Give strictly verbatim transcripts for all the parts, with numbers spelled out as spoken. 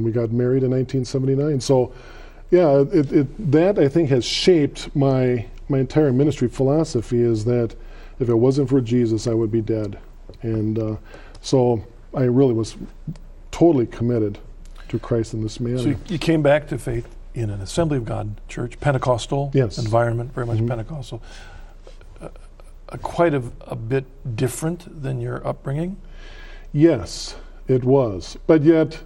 and we got married in nineteen seventy-nine. So, yeah, it, it, that I think has shaped my my entire ministry philosophy, is that if it wasn't for Jesus, I would be dead. And uh, so I really was totally committed to Christ in this manner. So you, you came back to faith in an Assembly of God church, Pentecostal yes. environment, very much mm-hmm. Pentecostal. Uh, uh, quite a, a bit different than your upbringing? Yes, it was. But yet,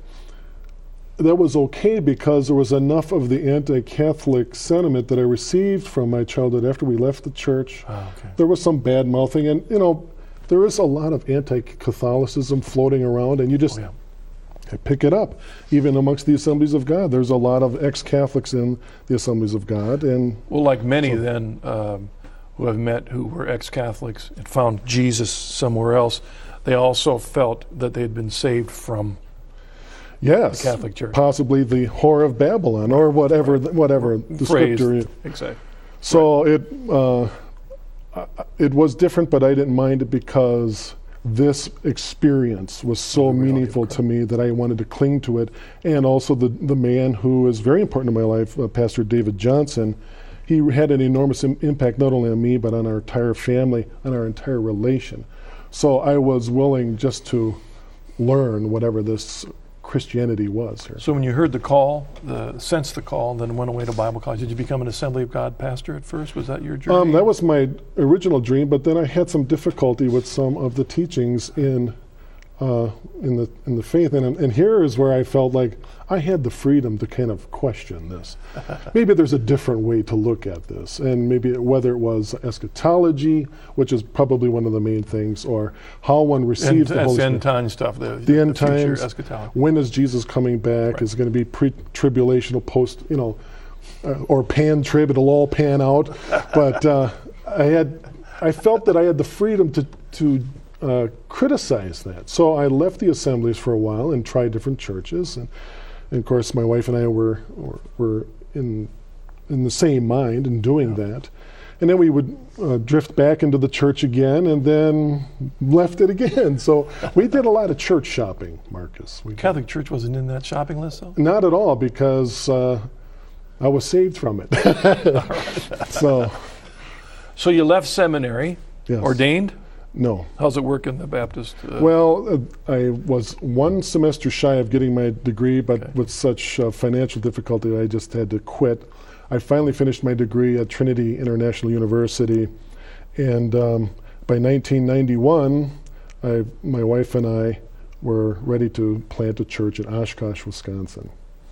that was okay because there was enough of the anti-Catholic sentiment that I received from my childhood after we left the church. Oh, okay. There was some bad mouthing, and you know, there is a lot of anti-Catholicism floating around, and you just Oh, yeah. I pick it up. Even amongst the Assemblies of God, there's a lot of ex-Catholics in the Assemblies of God. And well, like many so, then um, who I've met who were ex-Catholics and found Jesus somewhere else, they also felt that they had been saved from yes, the Catholic Church. Possibly the whore of Babylon, or whatever, right. the, whatever the Phrased. scripture is. Exactly. So right. it uh, it was different, but I didn't mind it because this experience was so meaningful to me that I wanted to cling to it. And also the, the man who is very important in my life, uh, Pastor David Johnson, he had an enormous im- impact not only on me, but on our entire family, on our entire relation. So I was willing just to learn whatever this Christianity was here. So when you heard the call, the sensed the call, and then went away to Bible college, did you become an Assembly of God pastor at first? Was that your journey? Um, that was my original dream, but then I had some difficulty with some of the teachings in uh, in the in the faith, and and here is where I felt like I had the freedom to kind of question this. Maybe there's a different way to look at this, and maybe it, whether it was eschatology, which is probably one of the main things, or how one receives end, the Holy Spirit. end time stuff. The, the, the end future times. Eschatology. When is Jesus coming back? Right. Is it going to be pre-tribulational, post, you know, uh, or pan-trib? It'll all pan out. But uh, I had, I felt that I had the freedom to to uh, criticize that. So I left the assemblies for a while and tried different churches, and, and of course my wife and I were were, were in in the same mind in doing yeah. that. And then we would uh, drift back into the church again, and then left it again. So we did a lot of church shopping, Marcus. We Catholic did. Church wasn't in that shopping list, though? Not at all, because uh, I was saved from it. Right. So, so you left seminary, yes. ordained? No. How's it work in the Baptist? Uh, well, uh, I was one semester shy of getting my degree, but okay. with such uh, financial difficulty, I just had to quit. I finally finished my degree at Trinity International University, and um, by nineteen ninety-one, I, my wife and I were ready to plant a church in Oshkosh, Wisconsin.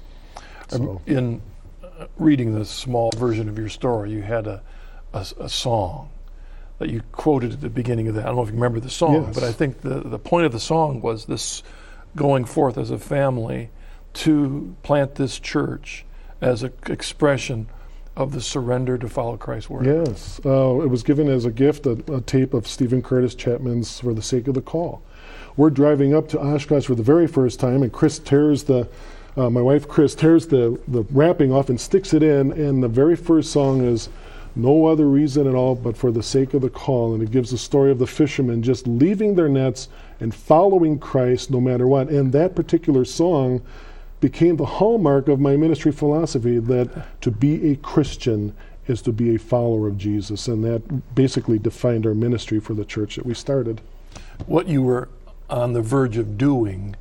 So. In uh, reading the small version of your story, you had a, a, a song that you quoted at the beginning of that. I don't know if you remember the song, yes. but I think the, the point of the song was this going forth as a family to plant this church as an expression of the surrender to follow Christ's word. Yes. Uh, it was given as a gift, a, a tape of Stephen Curtis Chapman's For the Sake of the Call. We're driving up to Oshkosh for the very first time, and Chris tears the, uh, my wife Chris tears the, the wrapping off and sticks it in, and the very first song is No Other Reason at All But For the Sake of the Call, and it gives the story of the fishermen just leaving their nets and following Christ no matter what. And that particular song became the hallmark of my ministry philosophy, that to be a Christian is to be a follower of Jesus, and that basically defined our ministry for the church that we started. What you were on the verge of doing,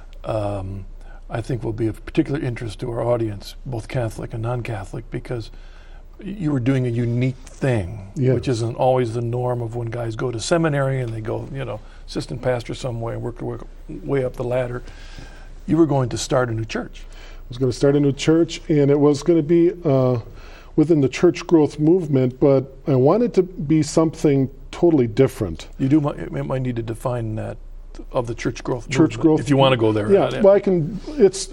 um, I think will be of particular interest to our audience, both Catholic and non-Catholic, because you were doing a unique thing, yes. which isn't always the norm of when guys go to seminary and they go, you know, assistant pastor somewhere and work their way, way up the ladder. You were going to start a new church. I was going to start a new church, and it was going to be uh, within the church growth movement, but I wanted to be something totally different. You do might, might need to define that of the church growth church movement, growth if you want to go there. Yeah, yeah. Well, I can. It's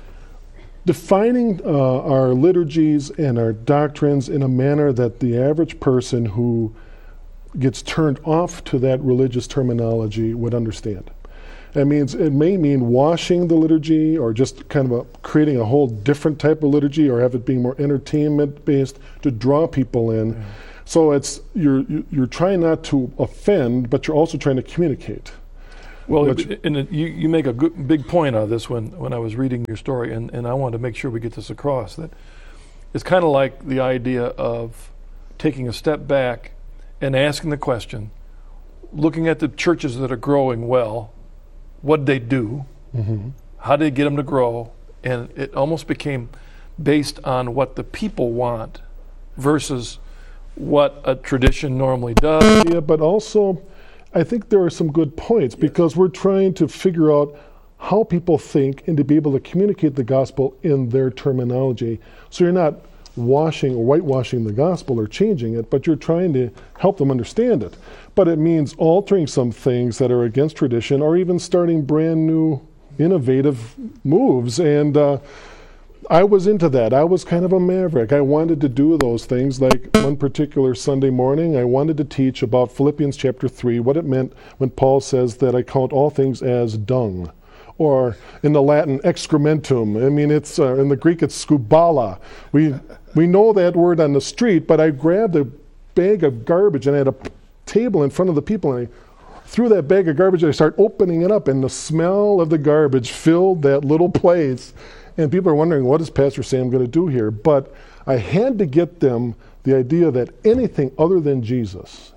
defining uh, our liturgies and our doctrines in a manner that the average person who gets turned off to that religious terminology would understand. That means it may mean washing the liturgy, or just kind of a, creating a whole different type of liturgy, or have it being more entertainment based to draw people in. Yeah. So it's you're you're trying not to offend, but you're also trying to communicate. Well, Which- it- and it, you, you make a good, big point out of this when, when I was reading your story, and, and I wanted to make sure we get this across, that it's kind of like the idea of taking a step back and asking the question, looking at the churches that are growing well, what did they do? Mhm. How did they get them to grow? And it almost became based on what the people want versus what a tradition normally does. Yeah, but also, I think there are some good points because we're trying to figure out how people think and to be able to communicate the gospel in their terminology. So you're not washing or whitewashing the gospel or changing it, but you're trying to help them understand it. But it means altering some things that are against tradition or even starting brand new, innovative moves. And uh, I was into that. I was kind of a maverick. I wanted to do those things. Like one particular Sunday morning, I wanted to teach about Philippians chapter three, what it meant when Paul says that I count all things as dung. Or in the Latin, excrementum. I mean, it's uh, in the Greek, it's skubala. We we know that word on the street, but I grabbed a bag of garbage and I had a p- table in front of the people, and I threw that bag of garbage and I started opening it up, and the smell of the garbage filled that little place. And people are wondering, what is Pastor Sam going to do here? But I had to get them the idea that anything other than Jesus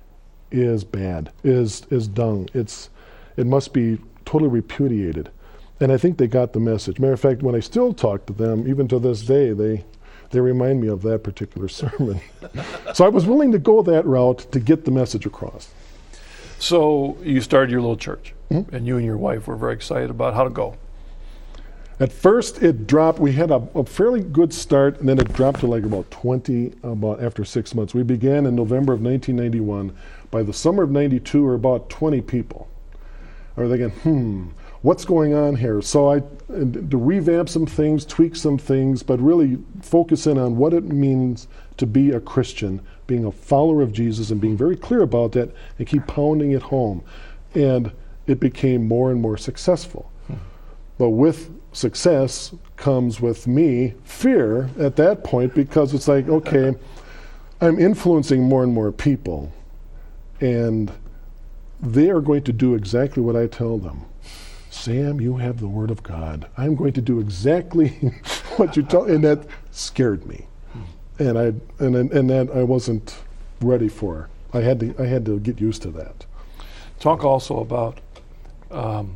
is bad, is is dung. It's it must be totally repudiated. And I think they got the message. Matter of fact, when I still talk to them, even to this day, they they remind me of that particular sermon. So I was willing to go that route to get the message across. So you started your little church, Mhm. and you and your wife were very excited about how to go. At first, it dropped. We had a, a fairly good start, and then it dropped to like about twenty about after six months. We began in November of nineteen ninety-one. By the summer of ninety-two, we were about twenty people. I was thinking, hmm, what's going on here? So I and to revamp some things, tweak some things, but really focus in on what it means to be a Christian, being a follower of Jesus, and being very clear about that, and keep pounding it home. And it became more and more successful. Hmm. But with success comes with me fear at that point, because it's like, okay, I'm influencing more and more people, and they are going to do exactly what I tell them. Sam, you have the Word of God. I'm going to do exactly what you tell, and that scared me, and I and and that I wasn't ready for. I had to I had to get used to that. Talk also about, um,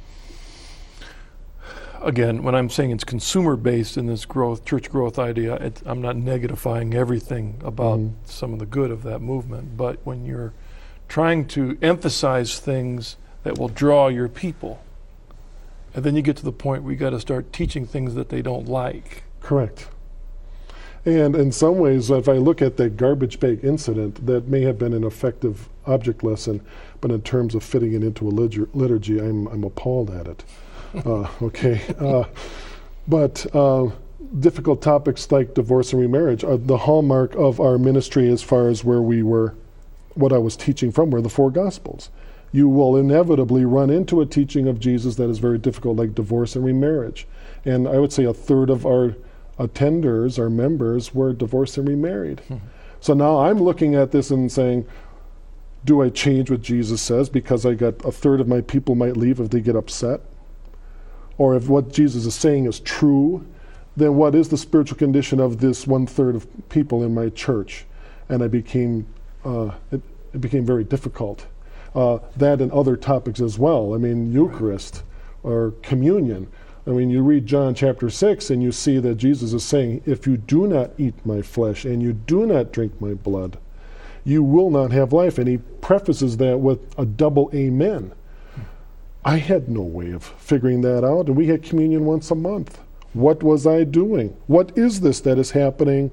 again, when I'm saying it's consumer-based in this growth, church growth idea, it, I'm not negatifying everything about Mhm. some of the good of that movement, but when you're trying to emphasize things that will draw your people, and then you get to the point where you got to start teaching things that they don't like. Correct. And in some ways, if I look at that garbage bag incident, that may have been an effective object lesson, but in terms of fitting it into a litur- liturgy, I'm, I'm appalled at it. uh, okay. Uh, but uh, difficult topics like divorce and remarriage are the hallmark of our ministry as far as where we were, what I was teaching from were the four Gospels. You will inevitably run into a teaching of Jesus that is very difficult, like divorce and remarriage. And I would say a third of our attenders, our members, were divorced and remarried. Mm-hmm. So now I'm looking at this and saying, do I change what Jesus says because I got a third of my people might leave if they get upset? Or if what Jesus is saying is true, then what is the spiritual condition of this one third of people in my church? And I became, uh, it, it became very difficult. Uh, that and other topics as well. I mean, Eucharist or communion. I mean, you read John chapter six and you see that Jesus is saying, if you do not eat my flesh and you do not drink my blood, you will not have life. And he prefaces that with a double amen. I had no way of figuring that out, and we had communion once a month. What was I doing? What is this that is happening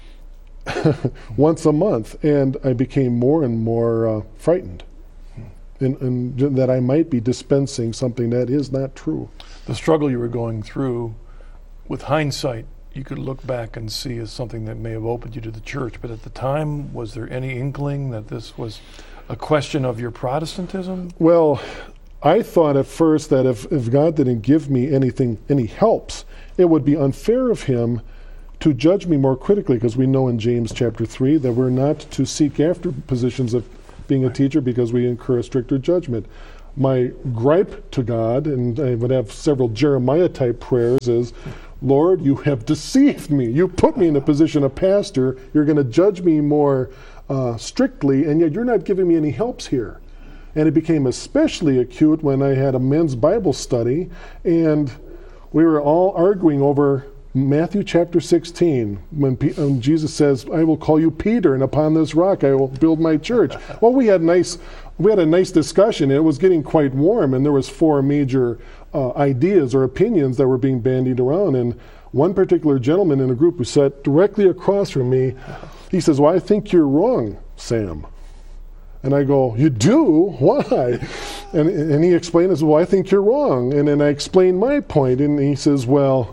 once a month? And I became more and more uh, frightened. And, and that I might be dispensing something that is not true. The struggle you were going through, with hindsight, you could look back and see as something that may have opened you to the church. But at the time, was there any inkling that this was a question of your Protestantism? Well, I thought at first that if, if God didn't give me anything, any helps, it would be unfair of him to judge me more critically, because we know in James chapter three that we're not to seek after positions of being a teacher because we incur a stricter judgment. my gripe to God, and I would have several Jeremiah-type prayers, is, Lord, you have deceived me. You put me in a position of pastor. You're going to judge me more uh, strictly, and yet you're not giving me any helps here. And it became especially acute when I had a men's Bible study, and we were all arguing over Matthew chapter sixteen, when, P- when Jesus says, I will call you Peter, and upon this rock I will build my church. Well, we had nice, we had a nice discussion, and it was getting quite warm, and there was four major uh, ideas or opinions that were being bandied around. And one particular gentleman in the group who sat directly across from me, he says, well, I think you're wrong, Sam. And I go, you do? Why? And, and he explained, as well, I think you're wrong. And then I explained my point, and he says, well,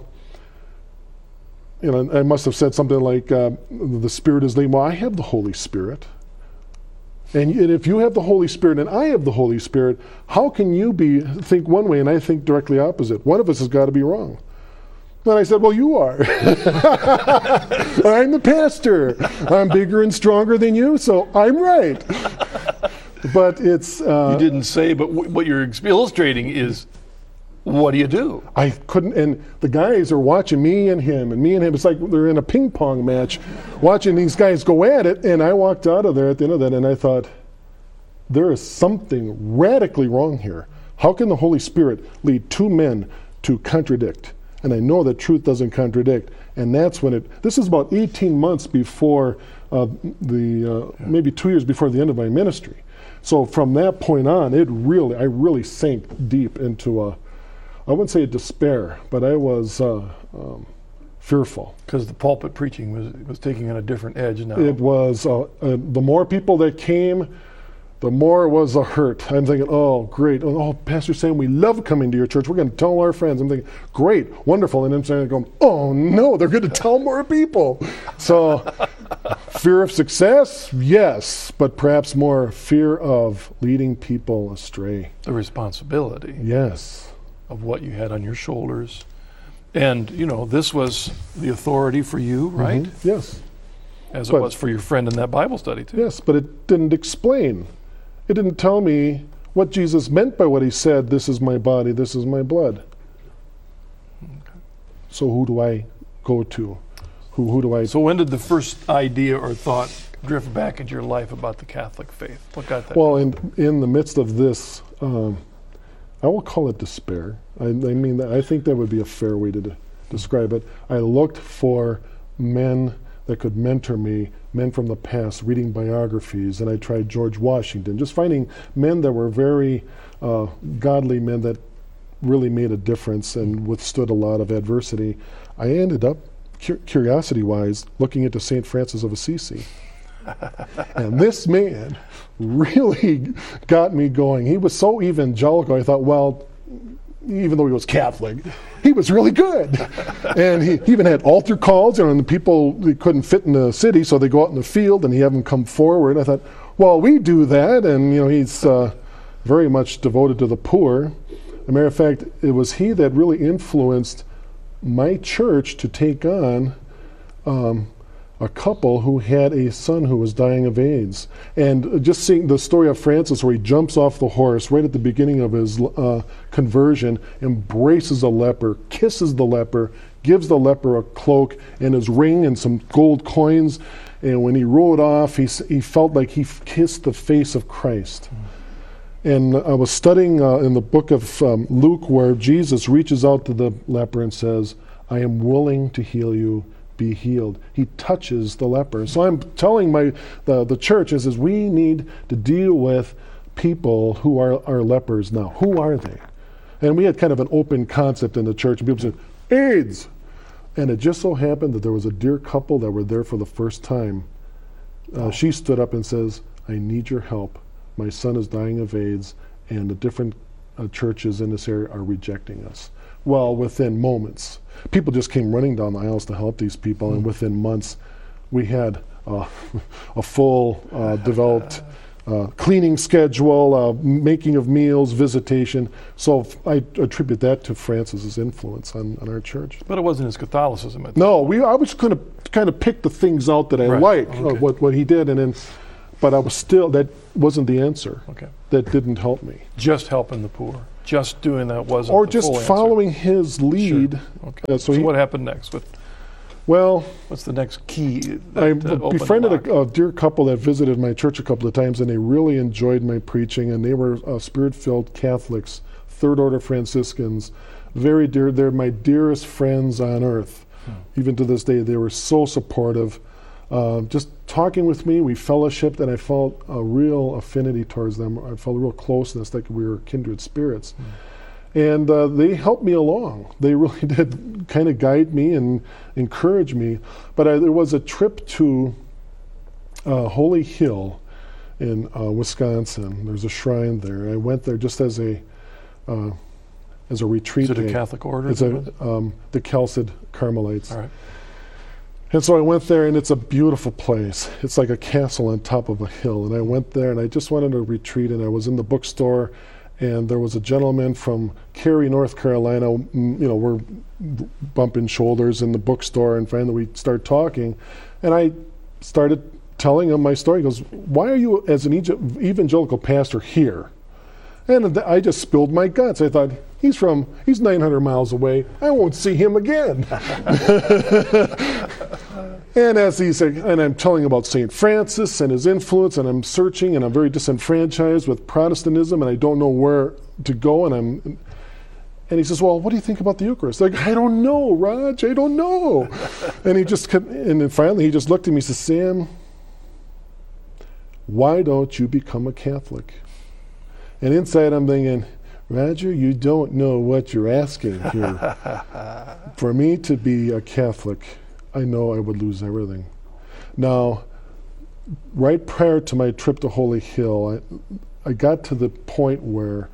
you know, I must have said something like, uh, the Spirit is leading. Well, I have the Holy Spirit. And, and if you have the Holy Spirit and I have the Holy Spirit, how can you be think one way and I think directly opposite? One of us has got to be wrong. And I said, well, you are. I'm the pastor. I'm bigger and stronger than you, so I'm right. But it's... Uh, you didn't say, but w- what you're ex- illustrating is, what do you do? I couldn't, and the guys are watching me and him, and me and him. It's like they're in a ping pong match, watching these guys go at it, and I walked out of there at the end of that, and I thought, there is something radically wrong here. How can the Holy Spirit lead two men to contradict? And I know that truth doesn't contradict. And that's when it, this is about eighteen months before uh, the, uh, yeah. maybe two years before the end of my ministry. So from that point on, it really, I really sank deep into a, I wouldn't say a despair, but I was uh, um, fearful. Because the pulpit preaching was was taking on a different edge now. It was, uh, uh, the more people that came, the more it was a hurt. I'm thinking, oh, great. Oh, oh, Pastor Sam, we love coming to your church. We're going to tell our friends. I'm thinking, great, wonderful. And I'm saying, going, oh, no, they're going to tell more people. So fear of success, yes, but perhaps more fear of leading people astray. The responsibility. Yes. Of what you had on your shoulders. And, you know, this was the authority for you, right? Mm-hmm. Yes. As but, it was for your friend in that Bible study, too. Yes, but it didn't explain. It didn't tell me what Jesus meant by what he said, this is my body, this is my blood. Okay. So who do I go to? Who, who do I... So when did the first idea or thought drift back into your life about the Catholic faith? What got that? Well, in, in the midst of this, um, I will call it despair. I, I mean, I think that would be a fair way to de- describe it. I looked for men that could mentor me, men from the past, reading biographies, and I tried George Washington, just finding men that were very uh, godly men that really made a difference and withstood a lot of adversity. I ended up, cu- curiosity-wise, looking into Saint Francis of Assisi. And this man really got me going. He was so evangelical, I thought, well, even though he was Catholic, he was really good. And he, he even had altar calls, you know, and the people they couldn't fit in the city, so they go out in the field and he have them come forward. I thought, well, we do that, and you know, he's uh, very much devoted to the poor. As a matter of fact, it was he that really influenced my church to take on um, a couple who had a son who was dying of AIDS. And just seeing the story of Francis where he jumps off the horse right at the beginning of his uh, conversion, embraces a leper, kisses the leper, gives the leper a cloak and his ring and some gold coins. And when he rode off, he, he felt like he kissed the face of Christ. Mm. And I was studying uh, in the book of um, Luke where Jesus reaches out to the leper and says, I am willing to heal you. Be healed. He touches the leper. So I'm telling my the, the church is, is we need to deal with people who are, are lepers now. Who are they? And we had kind of an open concept in the church, and people said, AIDS. And it just so happened that there was a dear couple that were there for the first time. Uh, oh. She stood up and says, I need your help. My son is dying of AIDS, and the different uh, churches in this area are rejecting us. Well, within moments, people just came running down the aisles to help these people, mm. and within months, we had uh, a full uh, developed uh, cleaning schedule, uh, making of meals, visitation. So I attribute that to Francis's influence on, on our church. But it wasn't his Catholicism. No, we. I was going to kind of pick the things out that I right. like, okay. uh, what what he did, and then but I was still, that wasn't the answer. Okay. That didn't help me. Just helping the poor. Just doing that wasn't Or the just full answer. following his lead. Sure. Okay. Uh, so so he- what happened next? What, Well, what's the next key? That, I that opened the befriended lock? a, a dear couple that visited my church a couple of times, and they really enjoyed my preaching, and they were uh, spirit-filled Catholics, third-order Franciscans, very dear. They're my dearest friends on earth. Hmm. Even to this day, they were so supportive. Uh, just talking with me, we fellowshipped, and I felt a real affinity towards them. I felt a real closeness, like we were kindred spirits. Hmm. And uh, they helped me along. They really did kind of guide me and encourage me. But I, there was a trip to uh, Holy Hill in uh, Wisconsin. There's a shrine there. I went there just as a uh, as a retreat. Is it a day. Catholic order? It's a, um, the Chalced Carmelites. All right. And so I went there, and it's a beautiful place. It's like a castle on top of a hill. And I went there, and I just wanted to retreat, and I was in the bookstore, and there was a gentleman from Cary, North Carolina. m- You know, we're bumping shoulders in the bookstore, and finally we start talking. And I started telling him my story. He goes, "Why are you, as an ege- evangelical pastor, here?" And th- I just spilled my guts. I thought, he's from, he's nine hundred miles away. I won't see him again. And as he said, and I'm telling about Saint Francis and his influence, and I'm searching, and I'm very disenfranchised with Protestantism, and I don't know where to go, and I'm, and he says, "Well, what do you think about the Eucharist?" Like, "I don't know, Raj, I don't know." And he just, kept, and then finally he just looked at me and says, "Sam, why don't you become a Catholic?" And inside I'm thinking, "Roger, you don't know what you're asking here." For me to be a Catholic, I know I would lose everything. Now, right prior to my trip to Holy Hill, I, I got to the point where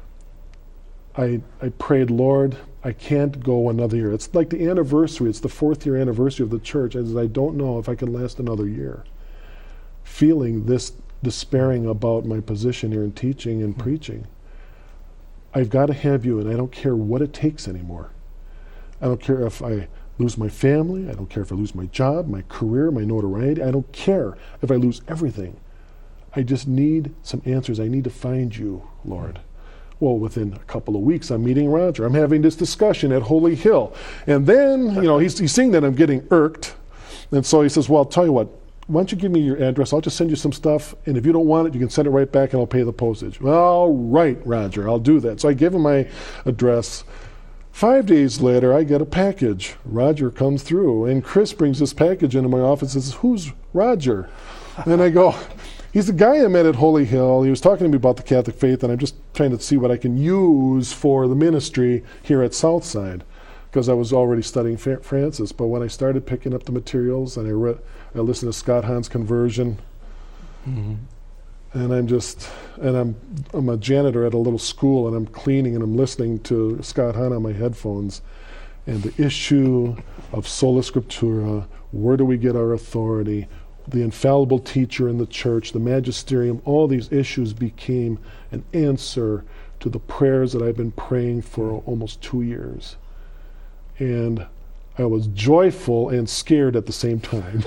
I, I prayed, "Lord, I can't go another year." It's like the anniversary, it's the fourth year anniversary of the church. I said, I don't know if I can last another year. Feeling this despairing about my position here in teaching and preaching. I've got to have you, and I don't care what it takes anymore. I don't care if I lose my family. I don't care if I lose my job, my career, my notoriety. I don't care if I lose everything. I just need some answers. I need to find you, Lord. Well, within a couple of weeks, I'm meeting Roger. I'm having this discussion at Holy Hill. And then, you know, he's, he's seeing that I'm getting irked. And so he says, "Well, I'll tell you what, why don't you give me your address? I'll just send you some stuff, and if you don't want it, you can send it right back, and I'll pay the postage." "All right, Roger, I'll do that." So I give him my address. Five days later, I get a package. Roger comes through, and Chris brings this package into my office and says, "Who's Roger?" And I go, "He's the guy I met at Holy Hill. He was talking to me about the Catholic faith, and I'm just trying to see what I can use for the ministry here at Southside," because I was already studying Fa- Francis. But when I started picking up the materials, and I read, I listened to Scott Hahn's Conversion, Mm-hmm. and I'm just, and I'm, I'm a janitor at a little school, and I'm cleaning, and I'm listening to Scott Hahn on my headphones, and the issue of sola scriptura, where do we get our authority, the infallible teacher in the church, the magisterium, all these issues became an answer to the prayers that I've been praying for almost two years. And I was joyful and scared at the same time.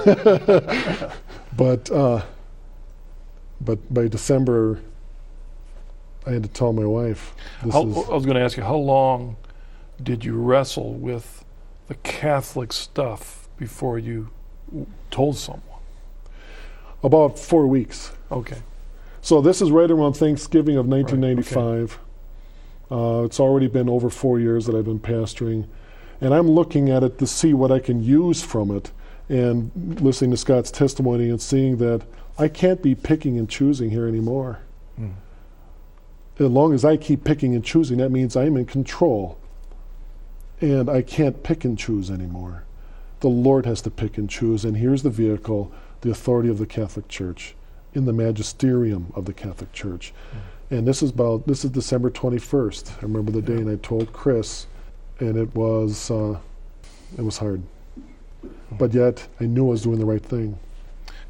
But uh, but by December, I had to tell my wife. This How, is, I was going to ask you, how long did you wrestle with the Catholic stuff before you w- told someone? about four weeks. Okay. So this is right around Thanksgiving of nineteen ninety-five. Uh, it's already been over four years that I've been pastoring. And I'm looking at it to see what I can use from it, and listening to Scott's testimony and seeing that I can't be picking and choosing here anymore. Mm. As long as I keep picking and choosing, that means I'm in control. And I can't pick and choose anymore. The Lord has to pick and choose, and here's the vehicle, the authority of the Catholic Church, in the magisterium of the Catholic Church. Mm. And this is about, this is December twenty-first. I remember the day, Yeah. and I told Chris, and it was, uh, it was hard. But yet, I knew I was doing the right thing.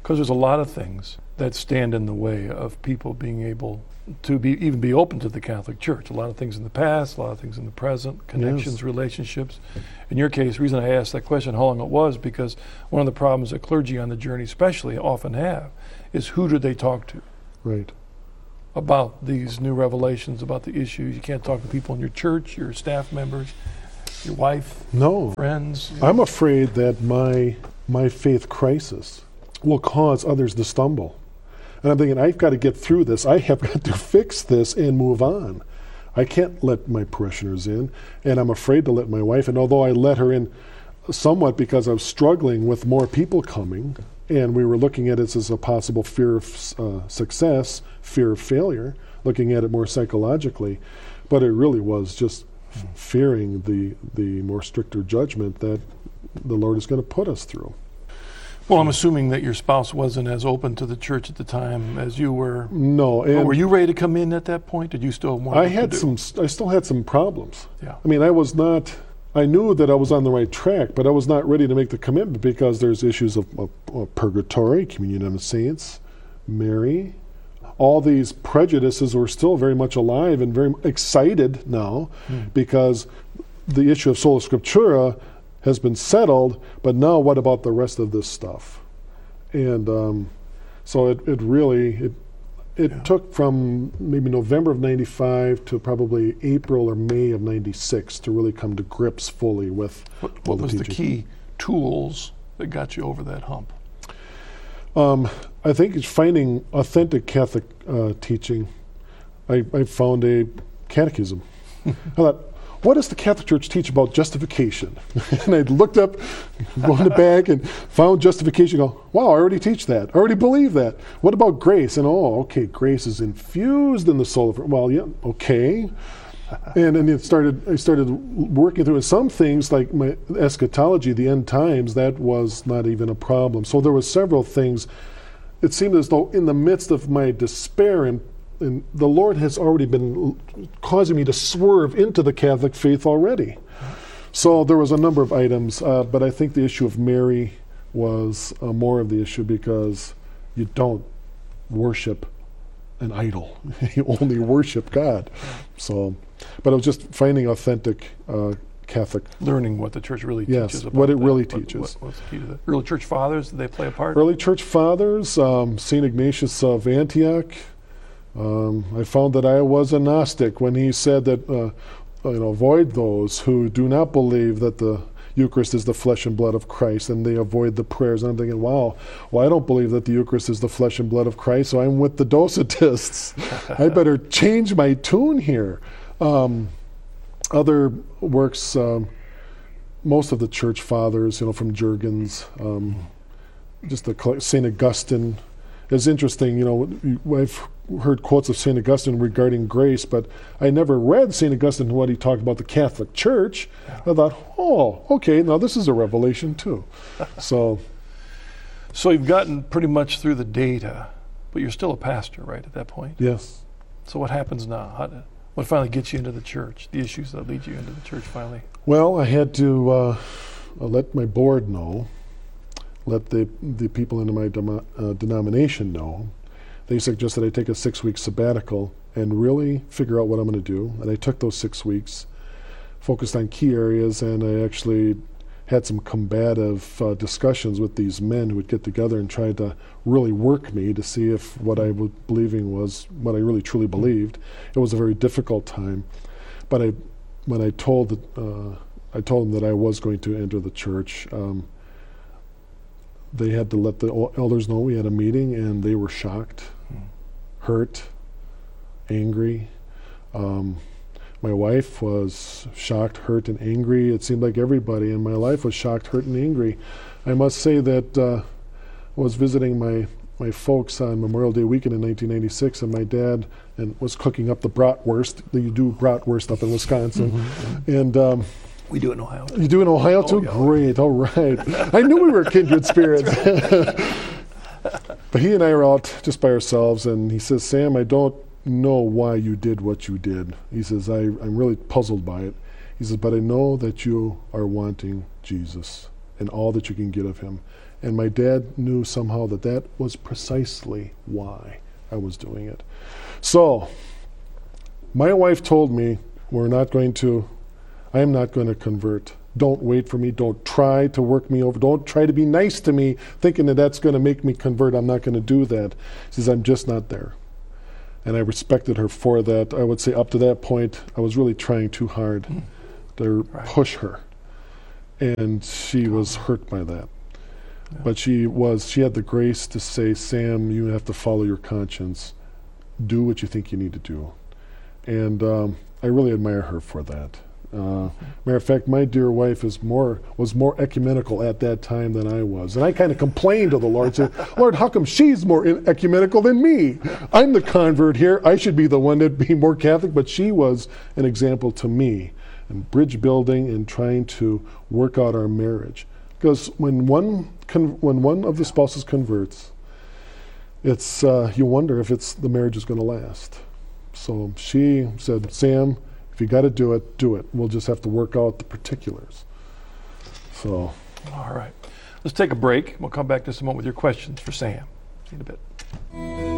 Because there's a lot of things that stand in the way of people being able to be even be open to the Catholic Church. A lot of things in the past, a lot of things in the present, connections, Yes. relationships. In your case, the reason I asked that question, how long it was, because one of the problems that clergy on the journey especially often have is who do they talk to Right. about these new revelations, about the issues. You can't talk to people in your church, your staff members, your wife, No. friends. I'm afraid that my my faith crisis will cause others to stumble. And I'm thinking, I've got to get through this. I have got to fix this and move on. I can't let my parishioners in, and I'm afraid to let my wife in, although I let her in somewhat because I was struggling with more people coming, and we were looking at it as a possible fear of uh, success, fear of failure, looking at it more psychologically. But it really was just f- fearing the, the more stricter judgment that the Lord is going to put us through. Well, I'm assuming that your spouse wasn't as open to the church at the time as you were. No, and Oh, were you ready to come in at that point? Did you still want I to had do? some. I still had some problems. Yeah. I mean, I was not. I knew that I was on the right track, but I was not ready to make the commitment because there's issues of, of, of purgatory, communion of the saints, Mary. All these prejudices were still very much alive and very excited now, Hmm. because the issue of sola scriptura has been settled. But now, what about the rest of this stuff? And um, so it, it really it it Yeah. took from maybe November of ninety-five to probably April or May of ninety-six to really come to grips fully with What, all what was the teaching. key tools that got you over that hump? Um, I think it's finding authentic Catholic uh, teaching. I, I found a catechism. I thought, what does the Catholic Church teach about justification? And I looked up, go in the back, and found justification. Go, wow, I already teach that. I already believe that. What about grace? And oh, okay, grace is infused in the soul of. Well, yeah, okay. And then it started. I started working through it. Some things like my eschatology, the end times, that was not even a problem. So there were several things. It seemed as though in the midst of my despair, and, and the Lord has already been l- causing me to swerve into the Catholic faith already. So there was a number of items, uh, but I think the issue of Mary was uh, more of the issue, because you don't worship an idol. You only worship God. So, but it was just finding authentic uh, Catholic. Learning what the church really Yes, teaches about what it that. really What- teaches. What, what's the key to that? Early church fathers, did they play a part? Early church fathers, um, Saint Ignatius of Antioch. Um, I found that I was a Gnostic when he said that, uh, you know, avoid those who do not believe that the Eucharist is the flesh and blood of Christ, and they avoid the prayers. And I'm thinking, wow, well, I don't believe that the Eucharist is the flesh and blood of Christ, so I'm with the Docetists. I better change my tune here. Um, other works, um, most of the church fathers, you know, from Jurgens, um, just the Saint Augustine. It's interesting, you know, you- I've heard quotes of Saint Augustine regarding grace, but I never read Saint Augustine what he talked about the Catholic Church. I thought, oh, okay, now this is a revelation too. So, So you've gotten pretty much through the data, but you're still a pastor, right, at that point? yes. So what happens now? How do, what finally gets you into the church? The issues that lead you into the church finally? Well, I had to uh, let my board know, let the the people in my demo, uh, denomination know. They suggested I take a six-week sabbatical and really figure out what I'm going to do. And I took those six weeks, focused on key areas, and I actually had some combative uh, discussions with these men who would get together and try to really work me to see if what I was believing was what I really truly believed. It was a very difficult time, but I, when I told the, uh, I told them that I was going to enter the church, um, they had to let the el- elders know. We had a meeting, and they were shocked, hurt, angry. Um, my wife was shocked, hurt, and angry. It seemed like everybody in my life was shocked, hurt, and angry. I must say that uh, I was visiting my, my folks on Memorial Day weekend in nineteen ninety-six, and my dad and was cooking up the bratwurst. You do bratwurst up in Wisconsin. Mm-hmm. And um, We do it in Ohio. you do in Ohio too? Oh, yeah. Great, all right. I knew we were kindred spirits. But he and I were out just by ourselves, and he says, Sam, I don't know why you did what you did. He says, I, I'm really puzzled by it. He says, but I know that you are wanting Jesus. and all that you can get of him. And my dad knew somehow that that was precisely why I was doing it. So my wife told me, we're not going to, I am not going to convert. Don't wait for me. Don't try to work me over. Don't try to be nice to me, thinking that that's going to make me convert. I'm not going to do that. She says, I'm just not there. And I respected her for that. I would say up to that point, I was really trying too hard mm. to right. push her. And she was hurt by that. Yeah. But she was, she had the grace to say, Sam, you have to follow your conscience. Do what you think you need to do. And um, I really admire her for that. Uh, matter of fact, my dear wife is more was more ecumenical at that time than I was, and I kind of complained to the Lord, said, "Lord, how come she's more in- ecumenical than me? I'm the convert here. I should be the one to be more Catholic." But she was an example to me in bridge building and trying to work out our marriage. Because when one con- when one of the spouses converts, it's uh, you wonder if it's the marriage is going to last. So she said, "Sam, if you got to do it, do it. We'll just have to work out the particulars." So. All right. Let's take a break. We'll come back to some more with your questions for Sam. See you in a bit.